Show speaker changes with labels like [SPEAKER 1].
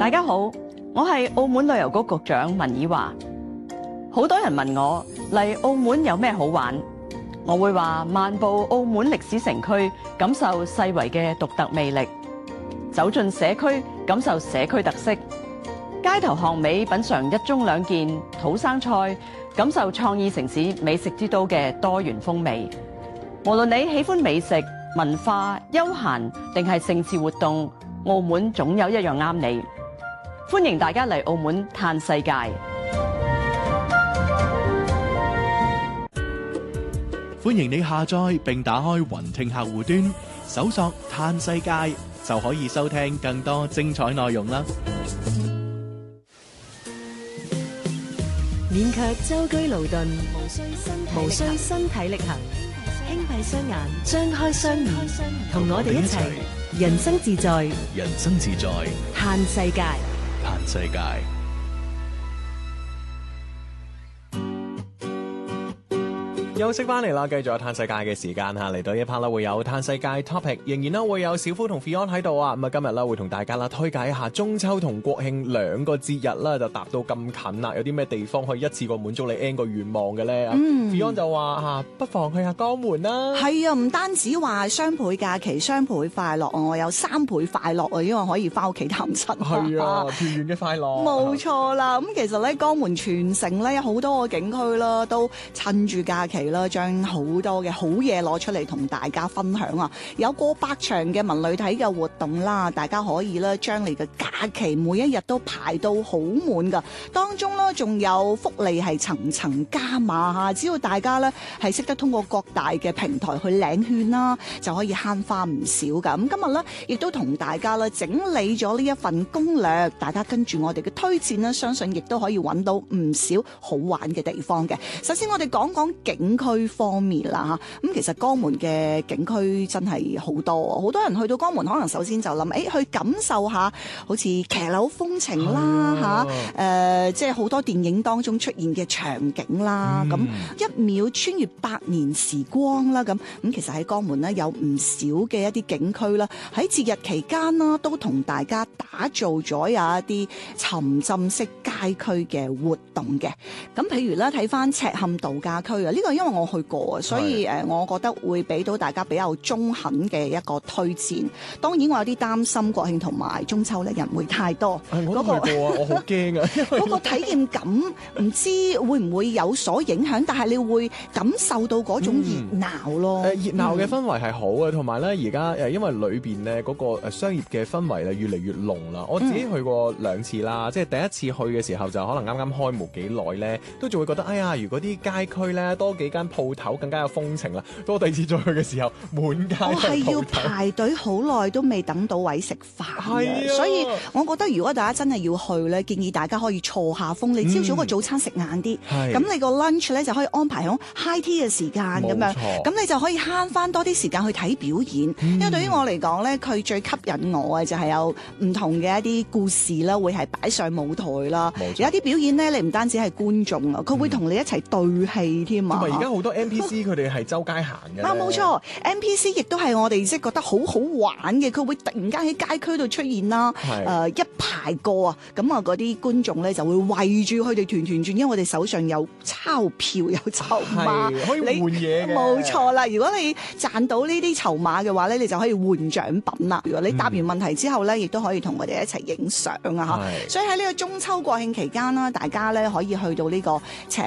[SPEAKER 1] 大家好，我係澳門旅遊局局長文綺華。好多人問我嚟澳門有咩好玩，我會話漫步澳門歷史城區，感受世遺嘅獨特魅力；走進社區，感受社區特色；街頭巷尾品嚐一盅兩件土生菜，感受創意城市美食之都嘅多元風味。無論你喜歡美食、文化、休閒定係盛事活動，澳門總有一樣啱你。歡迎大家嚟澳門嘆世界。
[SPEAKER 2] 歡迎你下載並打開雲聽客戶端，搜索嘆世界就可以收聽更多精彩內容啦。
[SPEAKER 3] 勉強舟車勞頓，無需身體力行，輕閉雙眼，張開雙耳，同我哋一齊人生自在，
[SPEAKER 2] 人生自在，
[SPEAKER 3] 嘆世界。
[SPEAKER 2] 嘆世界。
[SPEAKER 4] 休息翻嚟啦，繼續有嘆世界嘅時間嚇，嚟到一 part 啦，會有嘆世界 topic， 仍然啦會有小夫同 Fion 喺度啊。咁啊今日啦會同大家啦推介一下中秋同國慶兩個節日啦，就達到咁近啦，有啲咩地方可以一次過滿足你 N 個願望嘅咧？Fion 就話嚇，不妨去下江門啦。
[SPEAKER 5] 係啊，唔單止話雙倍假期、雙倍快樂，我有3倍快樂啊，因為可以翻屋企探親。
[SPEAKER 4] 係啊，團圓嘅快樂。
[SPEAKER 5] 冇錯啦，咁其實咧江門全城咧有好多個景區啦，都趁住假期啦，將好多嘅好嘢攞出嚟同大家分享啊！有過百場嘅文旅體嘅活動啦，大家可以咧將你嘅假期每一日都排到好滿噶。當中咧仲有福利係層層加碼嚇，只要大家咧係識得通過各大嘅平台去領券啦，就可以慳花唔少噶。咁今日咧亦都同大家咧整理咗呢一份攻略，大家跟住我哋嘅推薦咧，相信亦都可以揾到唔少好玩嘅地方嘅。首先我哋講講景區方面啦嚇，咁其實江門嘅景區真係好多，好多人去到江門可能首先就諗，去感受下好似騎樓風情啦嚇，即係好多電影當中出現嘅場景啦，咁一秒穿越百年時光啦，咁其實喺江門呢，有唔少嘅一啲景區啦，喺節日期間啦都同大家打造咗有一啲沉浸式街區嘅活動嘅。咁譬如咧睇翻赤坎度假區啊，呢個因為我去過，所以我覺得會俾到大家比較中肯嘅一個推薦。當然我有啲擔心國慶同埋中秋咧人會太多，
[SPEAKER 4] 我都去過啊，我好驚啊！
[SPEAKER 5] 嗰個體驗感唔知會唔會有所影響，但係你會感受到嗰種熱鬧咯。
[SPEAKER 4] 熱鬧嘅氛圍係好嘅，同埋咧而家因為裏邊咧嗰個商業嘅氛圍越嚟越濃啦。我自己去過2次啦，即係第一次去嘅時候就可能啱啱開冇幾耐咧，都仲會覺得哎呀，如果啲街區咧多幾間鋪頭更加有風情啦。到第二次再去嘅時候，滿街都係鋪頭。我係要
[SPEAKER 5] 排隊好耐都未等到位食飯嘅，所以我覺得如果大家真係要去咧，建議大家可以錯下風。你朝早個早餐食晏啲，咁你個 lunch 咧就可以安排喺 high tea 嘅時間咁樣，咁你就可以慳翻多啲時間去睇表演。因為對於我嚟講咧，佢最吸引我嘅就係有唔同嘅一啲故事啦，會係擺上舞台啦。有一啲表演咧，你唔單止係觀眾啊，佢會同你一齊對戲添啊。
[SPEAKER 4] 同埋而家好多 NPC 佢哋係周街行嘅。
[SPEAKER 5] 冇錯 NPC 亦都係我哋即係覺得好好玩嘅，佢會突然間喺街區度出現啦。一排過啊，咁啊嗰啲觀眾咧就會圍住佢哋團團轉，因為我哋手上有鈔票有籌碼，
[SPEAKER 4] 可以換嘢嘅。
[SPEAKER 5] 冇錯啦，如果你賺到呢啲籌碼嘅話咧，你就可以換獎品啦。如果你答完問題之後咧，亦都可以同我哋一齊影相啊嚇。所以喺呢個中秋國慶期間啦，大家咧可以去到呢個赤